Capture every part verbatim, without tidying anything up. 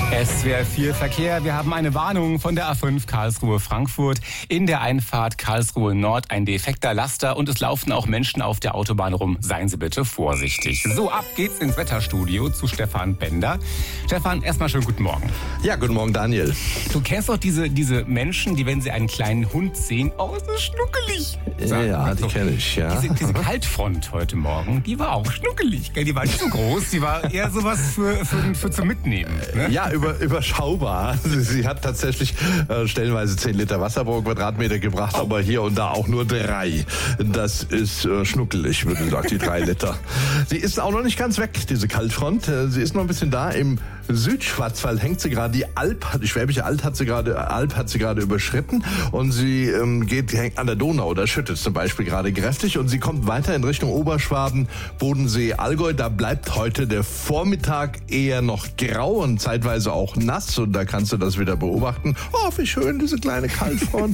S W R vier Verkehr. Wir haben eine Warnung von der A fünf Karlsruhe-Frankfurt. In der Einfahrt Karlsruhe Nord ein defekter Laster und es laufen auch Menschen auf der Autobahn rum. Seien Sie bitte vorsichtig. So, ab geht's ins Wetterstudio zu Stefan Bender. Stefan, erstmal schönen guten Morgen. Ja, guten Morgen, Daniel. Du kennst doch diese, diese Menschen, die, wenn sie einen kleinen Hund sehen, oh, ist das schnuckelig. Ja, ja, die kenne ich, ja. Diese, diese Kaltfront heute Morgen, die war auch schnuckelig. Die war nicht so groß, die war eher sowas für, für, für zum Mitnehmen. Ne? Ja, über, überschaubar. Sie hat tatsächlich äh, stellenweise zehn Liter Wasser pro Quadratmeter gebracht, oh. aber hier und da auch nur drei. Das ist äh, schnuckelig, würde ich sagen, die drei Liter. Sie ist auch noch nicht ganz weg, diese Kaltfront. Äh, sie ist noch ein bisschen da. Im Südschwarzwald hängt sie gerade, die Alp, die Schwäbische Alb hat sie gerade, Alb hat sie gerade überschritten und sie ähm, geht hängt an der Donau, da schüttet zum Beispiel gerade kräftig und sie kommt weiter in Richtung Oberschwaben, Bodensee, Allgäu. Da bleibt heute der Vormittag eher noch grau und zeitweise auch nass und da kannst du das wieder beobachten. Oh, wie schön, diese kleine Kaltfront.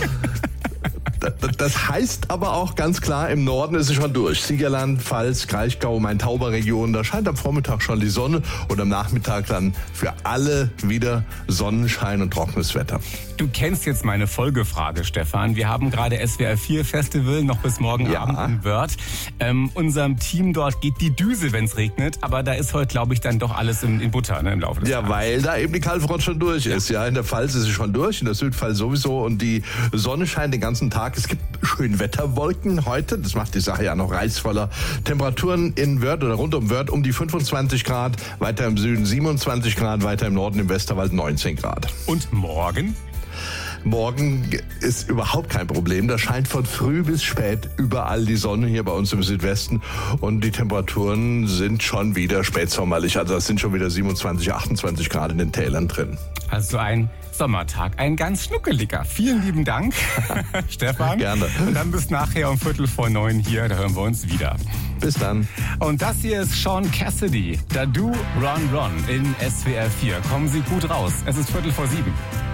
Das heißt aber auch ganz klar, im Norden ist es schon durch. Siegerland, Pfalz, Kraichgau, Main-Tauber-Region, da scheint am Vormittag schon die Sonne und am Nachmittag dann für alle wieder Sonnenschein und trockenes Wetter. Du kennst jetzt meine Folgefrage, Stefan. Wir haben gerade S W R vier Festival noch bis morgen ja. Abend in Wörth. Ähm, unserem Team dort geht die Düse, wenn es regnet, aber da ist heute, glaube ich, dann doch alles in, in Butter, ne, im Laufe des Ja, Tages. weil da eben die Kaltfront schon durch ist. Ja, in der Pfalz ist sie schon durch, in der Südpfalz sowieso und die Sonne scheint den ganzen Tag. Es gibt schön Wetterwolken heute, das macht die Sache ja noch reizvoller. Temperaturen in Wörth oder rund um Wörth um die fünfundzwanzig Grad, weiter im Süden siebenundzwanzig Grad, weiter im Norden im Westerwald neunzehn Grad. Und morgen? Morgen ist überhaupt kein Problem. Da scheint von früh bis spät überall die Sonne hier bei uns im Südwesten. Und die Temperaturen sind schon wieder spätsommerlich. Also es sind schon wieder siebenundzwanzig, achtundzwanzig Grad in den Tälern drin. Also ein Sommertag, ein ganz schnuckeliger. Vielen lieben Dank, Stefan. Gerne. Und dann bis nachher um Viertel vor neun hier, da hören wir uns wieder. Bis dann. Und das hier ist Sean Cassidy, Dadu Run Run in S W R vier. Kommen Sie gut raus. Es ist Viertel vor sieben.